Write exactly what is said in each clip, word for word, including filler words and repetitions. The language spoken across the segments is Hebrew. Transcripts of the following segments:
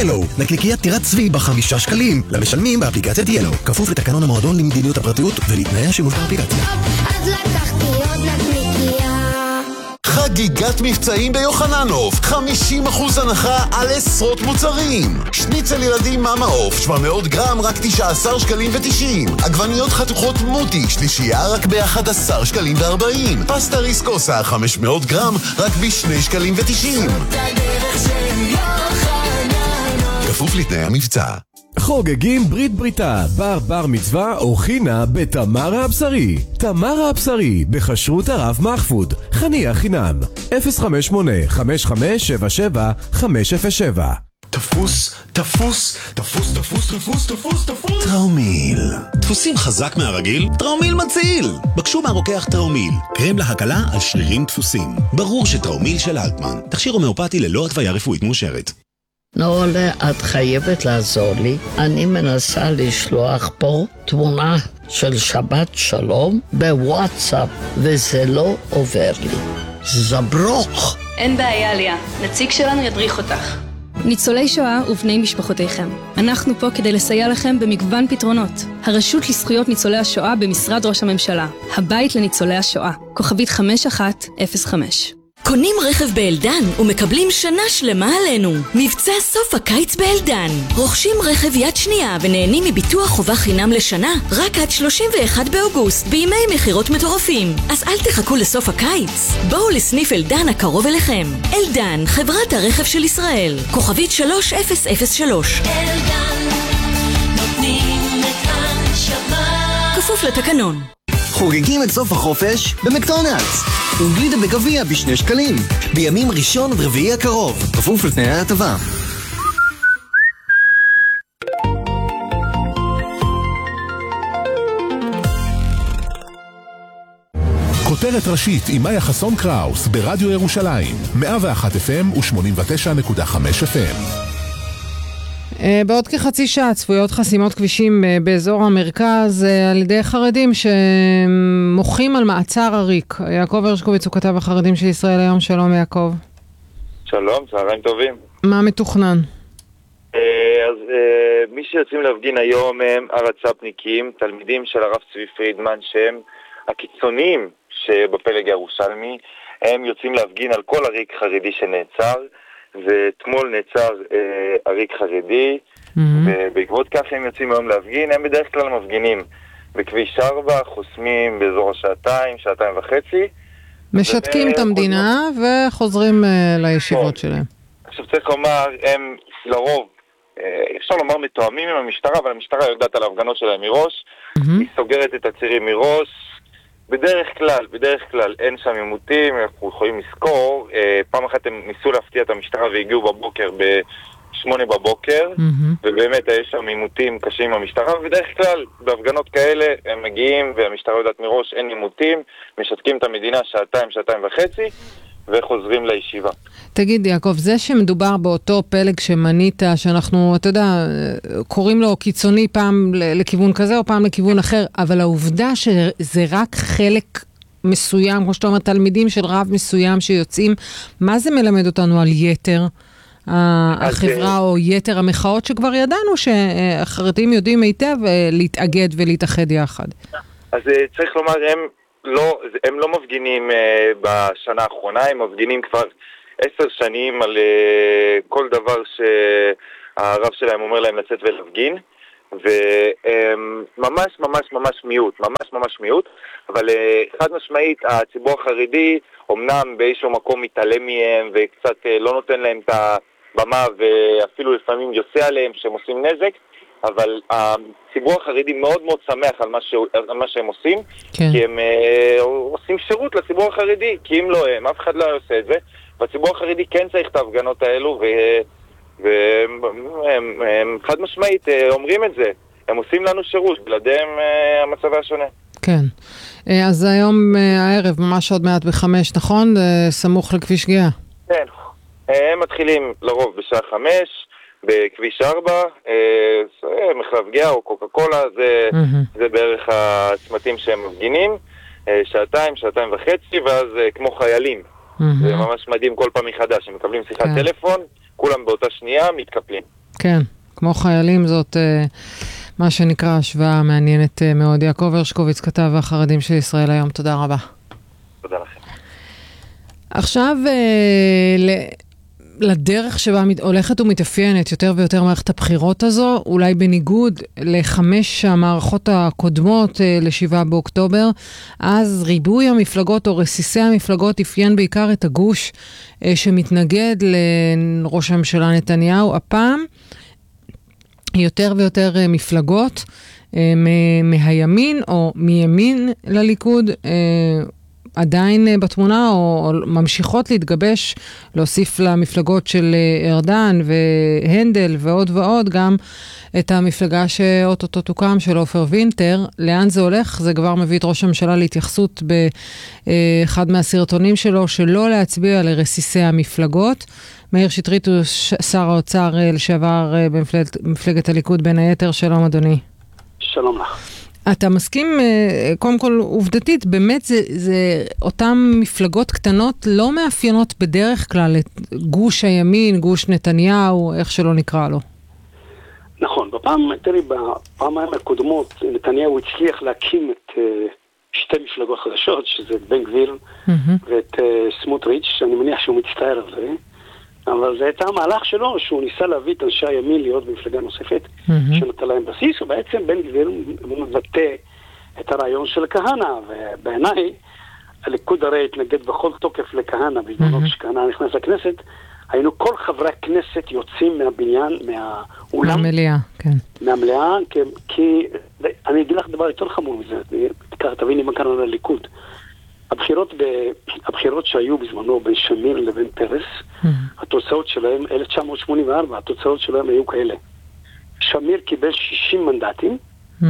ילו. נקניקיית טירת צבי בחמישה שקלים. למשלמים באפליקציית ילו. כפוף לתקנון המועדון למדיניות הפרטיות ולתנאי השימוש באפליקציה. אז לקחתי עוד נקניקייה. חגיגת מבצעים ביוחננוף, חמישים אחוז הנחה על עשרות מוצרים. שניצל ילדים מאמה עוף, שבע מאות גרם, רק תשעה עשר שקלים ותשעים. עגבניות חתוכות מוטי, שלישייה רק ב-אחד עשר שקלים וארבעים. פסטה ריסקוסה, חמש מאות גרם, רק ב-שני שקלים ותשעים. כפוף לתנאי המבצע. חוגגים ברית בריתה, בר בר מצווה או חינה בתמרה הבשרי. תמרה הבשרי, בכשרות הרב מחפוד. חניה חינם, אפס חמש שמונה חמש חמש שבע שבע חמש אפס שבע. תפוס, תפוס, תפוס, תפוס, תפוס, תפוס, תפוס. טראומיל. דפוסים חזק מהרגיל? טראומיל מציל. בקשו מהרוקח טראומיל. קרם להקלה על שרירים דפוסים. ברור שטראומיל של אלטמן. תכשיר הומאופתי ללא התוויה רפואית מאושרת. נולה, את חייבת לעזור לי. אני מנסה לשלוח פה תמונה של שבת שלום בוואטסאפ, וזה לא עובר לי. זברוך. אין בעיה, ליה. נציג שלנו ידריך אותך. ניצולי שואה ובני משפחותיכם. אנחנו פה כדי לסייע לכם במגוון פתרונות. הרשות לזכויות ניצולי השואה במשרד ראש הממשלה. הבית לניצולי השואה. כוכבית חמש אחת אפס חמש. קונים רכב באלדן ומקבלים שנה שלמה עלינו. מבצע סוף הקיץ באלדן. רוכשים רכב יד שנייה ונהנים מביטוח חובה חינם לשנה רק עד שלושים ואחד באוגוסט בימי מחירות מטורפים. אז אל תחכו לסוף הקיץ. בואו לסניף אלדן הקרוב אליכם. אלדן, חברת הרכב של ישראל. כוכבית שלוש אפס אפס שלוש. אלדן, נותנים את הנשמה. כפוף לתקנון. חוגגים את סוף החופש במקדונלדס. וגלידה בגביע בשני שקלים. בימים ראשון עד רביעי הקרוב. כפוף לתנאי ההטבה. כותרת ראשית עם מאיה חסון קראוס ברדיו ירושלים. מאה ואחת אף אם ו-שמונים ותשע נקודה חמש אף אם. בעוד כחצי שעה צפויות חסימות כבישים באזור המרכז על ידי חרדים שמוחים על מעצר עריק. יעקב הרשקוביץ הוא כתב החרדים של ישראל היום. שלום יעקב. שלום, צהריים טובים. מה מתוכנן? אז מי שיוצאים להפגין היום הם הרצ"פניקים, תלמידים של הרב צבי פרידמן שהם הקיצוניים שבפלג הירושלמי. הם יוצאים להפגין על כל עריק חרדי שנעצר, ואתמול נעצר אה, עריק חרדי, mm-hmm. ובעקבות כך הם יוצאים היום להפגין. הם בדרך כלל מפגינים בכביש ארבע, חוסמים באזור השעתיים, שעתיים וחצי. משתקים את המדינה חוזרים... וחוזרים אה, לישיבות שלהם. עכשיו צריך לומר, הם לרוב, אה, אפשר לומר מתואמים עם המשטרה, אבל המשטרה יודעת על ההפגנות שלהם מראש, mm-hmm. היא סוגרת את הצירים מראש, בדרך כלל, בדרך כלל אין שם עימותים, אנחנו יכולים לזכור, אה, פעם אחת הם ניסו להפתיע את המשטרה והגיעו בבוקר בשמונה בבוקר, mm-hmm. ובאמת יש שם עימותים קשים עם המשטרה, ובדרך כלל בהפגנות כאלה הם מגיעים והמשטרה יודעת מראש, אין עימותים, משתקים את המדינה שעתיים, שעתיים וחצי, וחוזרים לישיבה. תגיד יעקב, זה שמדובר באותו פלג שמנית, שאנחנו, אתה יודע, קוראים לו קיצוני פעם לכיוון כזה או פעם לכיוון אחר, אבל העובדה שזה רק חלק מסוים, כמו שאתה אומר, תלמידים של רב מסוים שיוצאים, מה זה מלמד אותנו על יתר החברה או יתר המחאות שכבר ידענו שהחרדים יודעים היטב להתאגד ולהתאחד יחד? אז צריך לומר, הם לא, הם לא מפגינים uh, בשנה האחרונה, הם מפגינים כבר עשר שנים על uh, כל דבר שהרב שלהם אומר להם לצאת ולהפגין, וממש ממש ממש מיעוט, ממש ממש מיעוט, אבל uh, חד משמעית הציבור החרדי אומנם באיזשהו מקום מתעלם מהם וקצת uh, לא נותן להם את הבמה ואפילו לפעמים יוצא עליהם שהם עושים נזק, אבל הציבור החרדי מאוד מאוד שמח על מה, ש... על מה שהם עושים, כן. כי הם אה, עושים שירות לציבור החרדי, כי אם לא הם, אף אחד לא עושה את זה, והציבור החרדי כן צריך את ההפגנות האלו, והם הם, הם, חד משמעית אה, אומרים את זה, הם עושים לנו שירות, בלעדיהם אה, המצב היה שונה. כן, אה, אז היום אה, הערב, ממש עוד מעט בחמש, נכון? אה, סמוך לכביש גאה. כן, אה, הם מתחילים לרוב בשעה חמש, בכביש ארבע, מחלף גאה או קוקה קולה, זה, mm-hmm. זה בערך הצמתים שהם מפגינים, שעתיים, שעתיים וחצי, ואז כמו חיילים. Mm-hmm. זה ממש מדהים כל פעם מחדש, הם מקבלים שיחת okay. טלפון, כולם באותה שנייה מתקפלים. כן, כמו חיילים זאת מה שנקרא השוואה מעניינת מאוד. יעקב הרשקוביץ, כתב החרדים של ישראל היום, תודה רבה. תודה לכם. עכשיו לדרך שבה הולכת ומתאפיינת יותר ויותר מערכת הבחירות הזו, אולי בניגוד לחמש המערכות הקודמות לשבעה באוקטובר, אז ריבוי המפלגות או רסיסי המפלגות אפיין בעיקר את הגוש שמתנגד לראש הממשלה נתניהו. הפעם יותר ויותר מפלגות מהימין או מימין לליכוד עדיין בתמונה או ממשיכות להתגבש, להוסיף למפלגות של ארדן והנדל ועוד ועוד גם את המפלגה שאוטוטו תוקם של עופר וינטר. לאן זה הולך? זה כבר מביא את ראש הממשלה להתייחסות באחד מהסרטונים שלו שלא להצביע לרסיסי המפלגות. מאיר שטרית הוא שר האוצר לשעבר במפלגת הליכוד בין היתר. שלום אדוני. שלום לך. אתה מסכים, קודם כל עובדתית, באמת זה, זה אותם מפלגות קטנות לא מאפיינות בדרך כלל את גוש הימין, גוש נתניהו, איך שלא נקרא לו. נכון, בפעם, תראי, בפעמיים הקודמות נתניהו הצליח להקים את שתי מפלגות חדשות, שזה בן גביר mm-hmm. ואת סמוטריץ', שאני מניח שהוא מצטער על זה. אבל זה הייתה המהלך שלו, שהוא ניסה להביא את אנשי הימין להיות במפלגה נוספת, mm-hmm. שנתן להם בסיס, ובעצם בן גביר מבטא את הרעיון של כהנא, ובעיניי, הליכוד הרי התנגד בכל תוקף לכהנא, בזמנו mm-hmm. שכהנא נכנס לכנסת, היינו כל חברי הכנסת יוצאים מהבניין, מהאולם, מהמליאה, כן. מהמליאה, כי, כי אני אגיד לך דבר יותר חמור מזה, תביני מה קרה לליכוד. הבחירות, ב... הבחירות שהיו בזמנו בין שמיר לבין פרס, mm-hmm. התוצאות שלהם, אלף תשע מאות שמונים וארבע, התוצאות שלהם היו כאלה. שמיר קיבל שישים מנדטים, mm-hmm.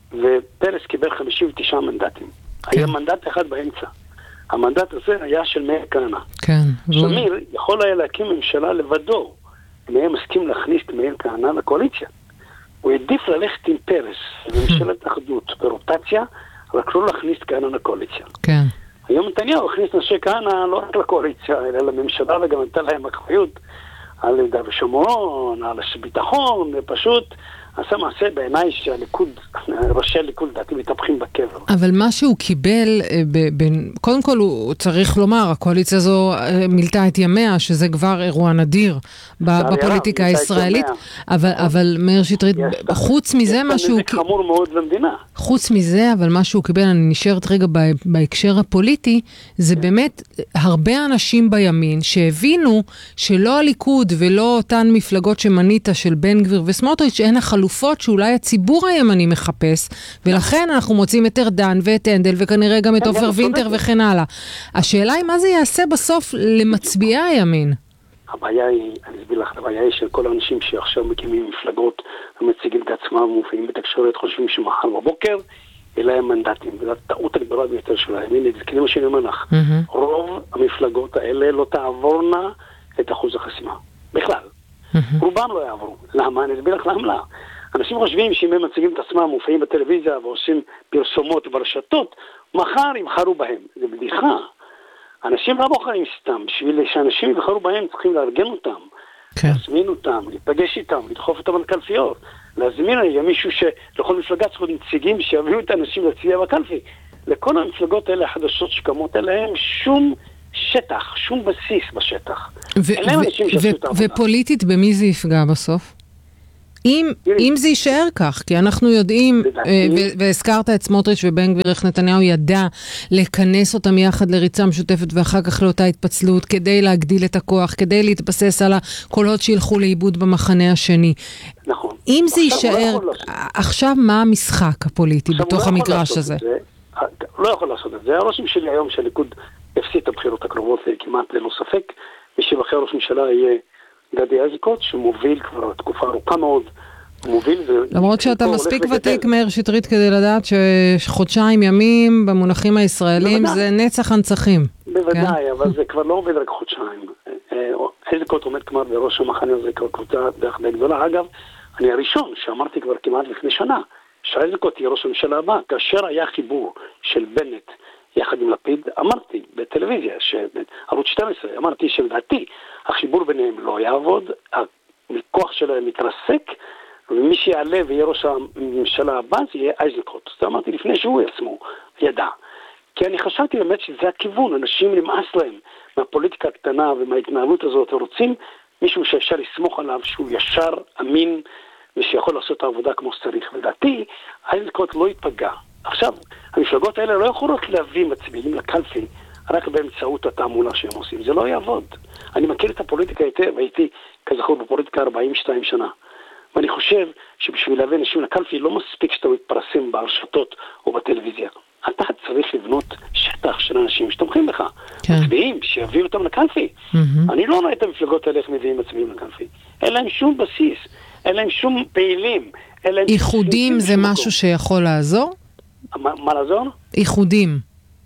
ופרס קיבל חמישים ותשעה מנדטים. כן. היה מנדט אחד באמצע. המנדט הזה היה של מאיר כהנא. כן. שמיר ו... יכול היה להקים ממשלה לבדו, אם היה מסכים להכניס את מאיר כהנא לקואליציה. הוא העדיף ללכת עם פרס, בממשלת אחדות, ברוטציה, רק לא להכניס כהנא לקואליציה. כן. היום נתניהו הכניס אנשי כהנא לא רק לקואליציה, אלא לממשלה, וגם נתן להם אחריות על יהודה ושומרון, על הביטחון, ופשוט עשה מעשה בעיניי שהליכוד, ראשי הליכוד דעתי מתהפכים בקבר. אבל מה שהוא קיבל, ב- ב- קודם כל הוא צריך לומר, הקואליציה הזו מילתה את ימיה, שזה כבר אירוע נדיר בפוליטיקה הישראלית, אבל, אבל מאיר שטרית, חוץ מזה משהו... זה חמור מאוד למדינה. חוץ מזה, אבל מה שהוא קיבל, אני נשארת רגע בהקשר הפוליטי, זה באמת הרבה אנשים בימין שהבינו שלא הליכוד ולא אותן מפלגות שמנית של בן גביר וסמוטריץ' הן החלופות שאולי הציבור הימני מחפש, ולכן אנחנו מוצאים את ארדן ואת הנדל וכנראה גם את עופר וינטר וכן הלאה. השאלה היא מה זה יעשה בסוף למצביעי הימין? הבעיה היא, אני אסביר לך, הבעיה היא של כל האנשים שעכשיו מקימים מפלגות ומציגים את עצמם ומופיעים בתקשורת, חושבים שמחר בבוקר אלא הם מנדטים, וזו הטעות הגדולה ביותר שלהם. הנה, זה כאילו מה שאני אומר לך. Mm-hmm. רוב המפלגות האלה לא תעבורנה את אחוז החסימה. בכלל. Mm-hmm. רובם לא יעברו. למה? אני אסביר לך למה. אנשים חושבים שאם הם מציגים את עצמם, מופיעים בטלוויזיה ועושים פרסומות ברשתות, מחר יבחרו בהם. זה בדיחה. אנשים לא בוחרים סתם. בשביל שאנשים יבחרו בהם צריכים לארגן אותם. כן. להזמין אותם, להיפגש איתם, לדחוף אותם על קלפיות. להזמין היה מישהו שלכל מפלגה צריכות נציגים שיביאו את האנשים להצביע בקלפי. לכל המפלגות האלה החדשות שקמות אליהם שום שטח, שום בסיס בשטח. ופוליטית במי זה יפגע בסוף? אם, אם זה יישאר כך, כי אנחנו יודעים, והזכרת את סמוטריץ' ובן גביר, איך נתניהו ידע לכנס אותם יחד לריצה משותפת ואחר כך לאותה התפצלות, כדי להגדיל את הכוח, כדי להתבסס על הקולות שילכו לאיבוד במחנה השני. נכון. אם זה יישאר, עכשיו מה המשחק הפוליטי בתוך המגרש הזה? לא יכול לעשות את זה. הרושם שלי היום שהליכוד הפסיד את הבחירות הקרובות כמעט ללא ספק, מי שבחר ראש ממשלה יהיה גדי איזנקוט, שמוביל כבר תקופה ארוכה מאוד, מוביל ו... למרות שאתה מספיק ותיק, מאיר שטרית, כדי לדעת שחודשיים ימים במונחים הישראלים זה נצח הנצחים. בוודאי, אבל זה כבר לא עובד רק חודשיים. איזנקוט עומד כבר בראש המחנה הזה כבר קבוצה דרך די גדולה. אגב, אני הראשון שאמרתי כבר כמעט לפני שנה, שאיזנקוט יהיה ראש הממשלה הבא, כאשר היה חיבור של בנט יחד עם לפיד, אמרתי בטלוויזיה, ערוץ שתים עשרה, אמרתי שלדעתי, החיבור ביניהם לא יעבוד, הכוח שלהם מתרסק, ומי שיעלה ויהיה ראש הממשלה הבא, זה יהיה איזנקוט. זאת אמרתי לפני שהוא עצמו ידע. כי אני חשבתי באמת שזה הכיוון, אנשים נמאס להם מהפוליטיקה הקטנה ומההתנהלות הזאת, ורוצים מישהו שאפשר לסמוך עליו, שהוא ישר, אמין, ושיכול לעשות את העבודה כמו שצריך. ולדעתי, איזנקוט לא ייפגע. עכשיו, המפלגות האלה לא יכולות להביא מצביעים לקלפי, רק באמצעות התעמולה שהם עושים. זה לא יעבוד. אני מכיר את הפוליטיקה היטב, הייתי כזכור בפוליטיקה ארבעים ושתיים שנה. ואני חושב שבשביל להביא אנשים לקלפי לא מספיק שאתה מתפרסם ברשתות או בטלוויזיה. אתה צריך לבנות שטח של אנשים שתומכים לך. כן. מצביעים, שיביאו אותם לקלפי. Mm-hmm. אני לא רואה את המפלגות האלה איך מביאים מצביעים לקלפי. אין להם שום בסיס, אין להם שום פעילים. איחודים זה משהו שיכול לעזור? מה, מה לעזור? איחודים.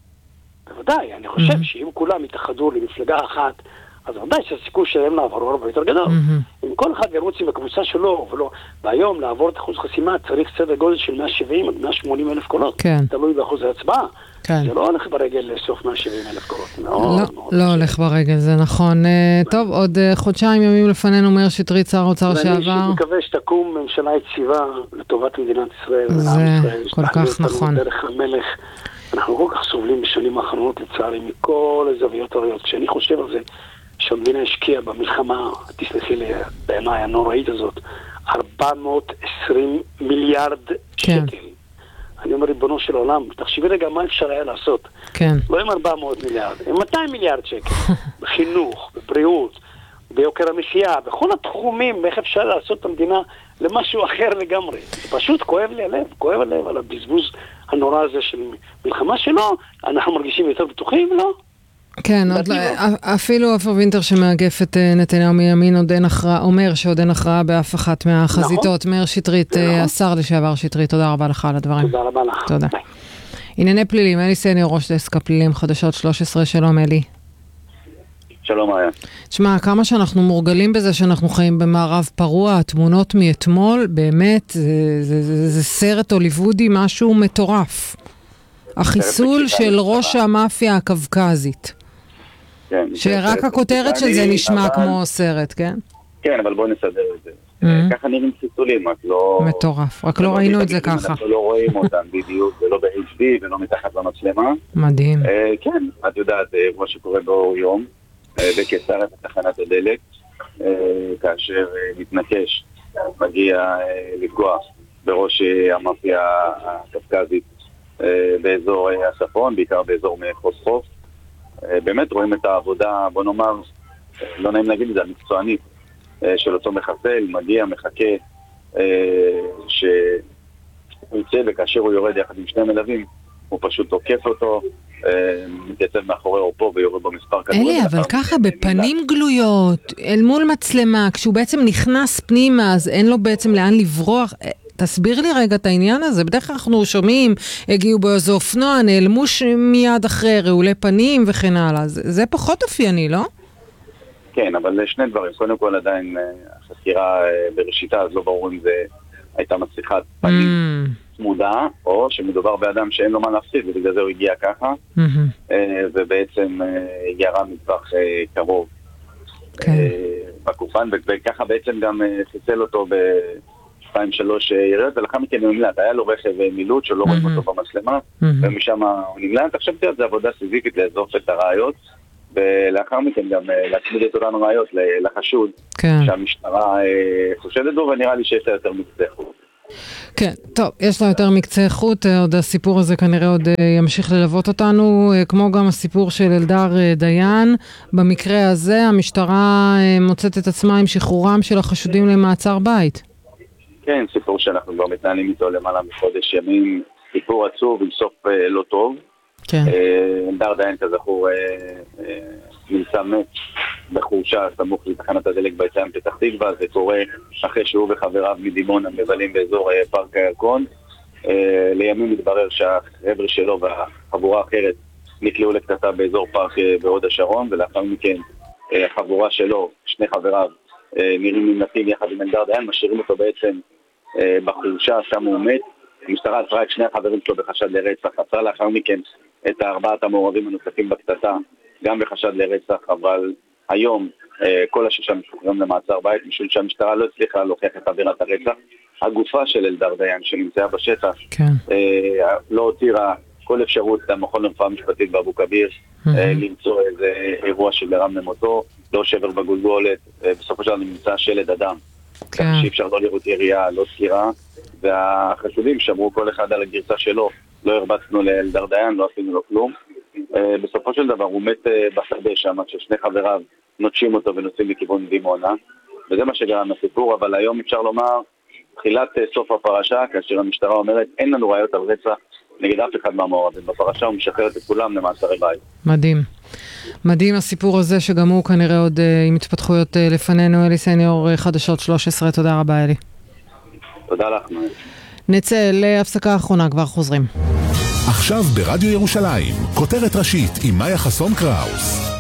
בוודאי, אני חושב mm-hmm. שאם כולם יתאחדו למפלגה אחת, אז ודאי שהסיכוי שלהם לעבור הרבה יותר גדול. Mm-hmm. אם כל אחד ירוץ עם הקבוצה שלו, ולא, והיום לעבור את אחוז חסימה צריך סדר גודל של מאה שבעים עד מאה שמונים אלף קולות. כן. תלוי באחוז ההצבעה. כן. זה לא הולך ברגל לסוף מאה שבעים אלף קולות. לא, לא הולך ברגל, זה נכון. טוב, עוד חודשיים ימים לפנינו מאיר שטרית, שר האוצר שעבר. ואני מקווה שתקום ממשלה יציבה לטובת מדינת ישראל. זה כל כך נכון. דרך המלך. אנחנו כל כך סובלים בשנים האחרונות לצערי מכל הזוויות הרעיות. כשאני חושב על זה, שהמדינה השקיעה במלחמה, תסלחי לי, בעיניי הנוראית הזאת, ארבע מאות ועשרים מיליארד כן. שקל. אני אומר, ריבונו של עולם, תחשבי רגע מה אפשר היה לעשות. כן. לא עם ארבע מאות מיליארד, עם מאתיים מיליארד שקל. בחינוך, בבריאות, ביוקר המחיה, בכל התחומים, איך אפשר לעשות את המדינה למשהו אחר לגמרי. זה פשוט כואב לי הלב, כואב הלב על הבזבוז הנורא הזה של מלחמה שלו. אנחנו מרגישים יותר בטוחים, לא? כן, עוד לא, אפילו עופר וינטר שמאגף את נתניהו מימין עוד אין הכרעה, אומר שעוד אין הכרעה באף אחת מהחזיתות. מאיר שטרית, השר לשעבר שטרית, תודה רבה לך על הדברים. תודה רבה לך. תודה. ענייני פלילים, אלי סניור, ראש דסק הפלילים, חדשות שלוש עשרה, שלום אלי. שלום היה. תשמע, כמה שאנחנו מורגלים בזה שאנחנו חיים במערב פרוע, התמונות מאתמול, באמת, זה, זה, זה, זה סרט הוליוודי, משהו מטורף. החיסול של ראש המאפיה הקווקזית. כן, שרק הכותרת של זה נשמע אבל... כמו סרט, כן? כן, אבל בואו נסדר את זה. Mm-hmm. ככה נראים חיסולים, רק לא... מטורף, רק לא, לא ראינו את זה ככה. אנחנו לא רואים אותם בדיוק, ולא ב-אייץ' די ולא מתחת למצלמה. מדהים. אה, כן, את יודעת, מה שקורה באור יום, אה, בקיסריה בתחנת הדלק, אה, כאשר אה, מתנקש, מגיע אה, לפגוע בראש אה, המאפיה הקווקזית אה, באזור אה, הצפון, בעיקר באזור מחוז חוף. באמת רואים את העבודה, בוא נאמר, לא נעים להגיד את זה, המקצוענית של אותו מחסל, מגיע, מחכה, שהוא יצא וכאשר הוא יורד יחד עם שני מלווים, הוא פשוט תוקף אותו, מתייצב מאחורי אורפו ויורד במספר כדורים. אלי, אבל ככה בפנים גלויות, אל מול מצלמה, כשהוא בעצם נכנס פנימה, אז אין לו בעצם לאן לברוח. תסביר לי רגע את העניין הזה. בדרך כלל אנחנו שומעים, הגיעו באיזו אופנוע, נעלמו מיד אחרי, רעולי פנים וכן הלאה. זה, זה פחות אופייני, לא? כן, אבל שני דברים. קודם כל עדיין החקירה בראשיתה, אז לא ברור אם זה הייתה מצליחת פנים mm. צמודה, או שמדובר באדם שאין לו מה להפסיד, ובגלל זה הוא הגיע ככה, mm-hmm. ובעצם ירה מטווח קרוב okay. בקופן, וככה בעצם גם חיסל אותו ב... שתיים שלוש יריות, ולאחר מכן הוא נמלט. היה לו רכב מילוט שלא רואים אותו במצלמה, ומשם הוא נמלט. עכשיו תראה, זה עבודה סיזיפית לאזוף את הראיות, ולאחר מכן גם להצמיד את אותן ראיות לחשוד, שהמשטרה חושדת בו, ונראה לי שיש לה יותר מקצה חוט. כן, טוב, יש לה יותר מקצה חוט, עוד הסיפור הזה כנראה עוד ימשיך ללוות אותנו, כמו גם הסיפור של אלדר דיין. במקרה הזה המשטרה מוצאת את עצמה עם שחרורם של החשודים למעצר בית. כן, סיפור שאנחנו כבר מתנהלים איתו למעלה מחודש ימים, סיפור עצוב עם סוף אה, לא טוב. כן. אלדר דיין כזכור אה, אה, נמצא מת בחורשה סמוך לתחנת הדלק ביציאה פתח תקווה. זה קורה אחרי שהוא וחבריו מדימונה מבלים באזור אה, פארק הירקון. אה, לימים מתברר שהחבר'ה שלו והחבורה האחרת נקלעו לקטטה באזור פארק אה, בהוד השרון, ולאחר מכן אה, החבורה שלו, שני חבריו, נראים נמלטים יחד עם אלדר דיין, משאירים אותו בעצם בחורשה, שם הוא מת. המשטרה עצרה את שני החברים שלו בחשד לרצח, עצרה לאחר מכן את ארבעת המעורבים הנוספים בקטטה, גם בחשד לרצח, אבל היום כל השישה משוחררים למעצר בית, משום שהמשטרה לא הצליחה להוכיח את עבירת הרצח. הגופה של אלדר דיין שנמצאה בשטח כן. לא הותירה כל אפשרות למכון לרפואה משפטית באבו כביר למצוא איזה אירוע שגרם למותו, לא שבר בגולגולת, בסופו של דבר נמצא שלד אדם. כן. שאי אפשר לא לראות ירייה, לא סקירה, והחשודים שמרו כל אחד על הגרסה שלו, לא הרבצנו לאלדר דיין, לא עשינו לו כלום. בסופו של דבר הוא מת בשדה שם, ששני חבריו נוטשים אותו ונוסעים לכיוון דימונה, וזה מה שגרם לסיפור. אבל היום אפשר לומר, תחילת סוף הפרשה, כאשר המשטרה אומרת, אין לנו ראיות על רצח נגד אף אחד מהמעורבים בפרשה, הוא משחררת את כולם למעצרי בית. מדהים. מדהים הסיפור הזה, שגם הוא כנראה עוד uh, עם התפתחויות uh, לפנינו. אלי סניור, uh, חדשות שלוש עשרה, תודה רבה אלי. תודה לך. נצא להפסקה האחרונה, כבר חוזרים. עכשיו ברדיו ירושלים, כותרת ראשית עם מאיה חסון קראוס.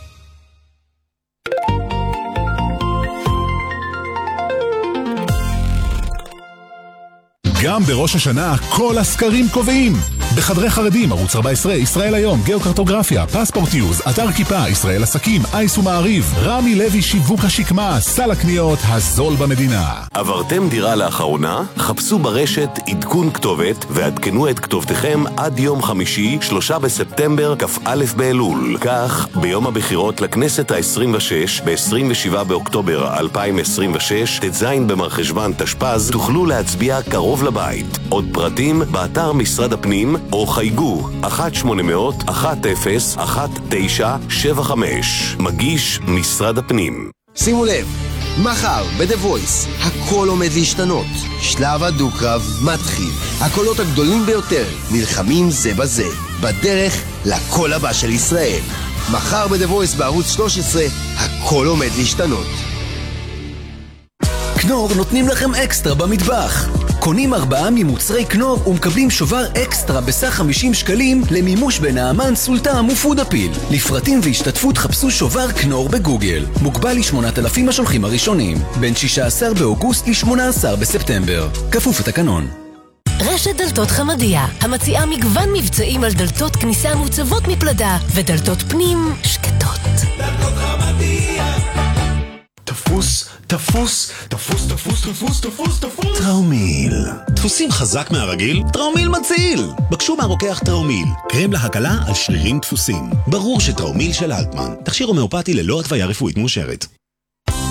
גם בראש השנה כל הסקרים קובעים. בחדרי חרדים, ערוץ ארבע עשרה, ישראל היום, גיאוקרטוגרפיה, פספורט יוז, אתר כיפה, ישראל עסקים, אייס ומעריב, רמי לוי שיווק השקמה, סל הקניות הזול במדינה. עברתם דירה לאחרונה? חפשו ברשת עדכון כתובת ועדכנו את כתובתכם עד יום חמישי, שלושה בספטמבר, כ"א באלול. כך, ביום הבחירות לכנסת ה-עשרים ושש, ב-עשרים ושבעה באוקטובר אלפיים עשרים ושש, ט"ז במרחשוון תשפ"ז, תוכלו להצביע קרוב לבית. עוד פרטים באתר משרד הפנים או חייגו אחת שמונה אפס אפס אחת אפס אחת תשע שבע חמש. מגיש משרד הפנים. שימו לב, מחר ב-The Voice הכל עומד להשתנות. שלב הדו-קרב מתחיל. הקולות הגדולים ביותר נלחמים זה בזה, בדרך לקול הבא של ישראל. מחר ב-The Voice בערוץ שלוש עשרה הכל עומד להשתנות. קנור נותנים לכם אקסטרה במטבח. קונים ארבעה ממוצרי קנור ומקבלים שובר אקסטרה בסך חמישים שקלים למימוש בנעמן, סולטם ופודאפיל. לפרטים והשתתפות חפשו שובר קנור בגוגל. מוגבל ל-שמונת אלפים השולחים הראשונים. בין שישה עשר באוגוסט ל-שמונה עשר בספטמבר. כפוף לתקנון. רשת דלתות חמדיה, המציעה מגוון מבצעים על דלתות כניסה מוצבות מפלדה ודלתות פנים שקטות. דלתות חמדיה. תפוס, תפוס, תפוס, תפוס, תפוס, תפוס, תפוס. טראומיל. דפוסים חזק מהרגיל? טראומיל מציל. בקשו מהרוקח טראומיל. קרם להקלה על שרירים דפוסים. ברור שטראומיל של אלטמן. תכשיר הומאופתי ללא התוויה רפואית מאושרת.